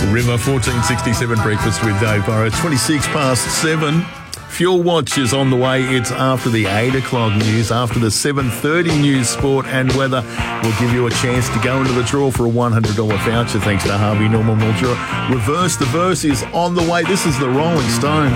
River, 1467 breakfast with Dave Burrow. 26 past 7. Fuel Watch is on the way. It's after the 8 o'clock news, after the 7:30 news, sport and weather. We'll give you a chance to go into the draw for a $100 voucher thanks to Harvey Norman Mildura. Reverse the Verse is on the way. This is the Rolling Stones.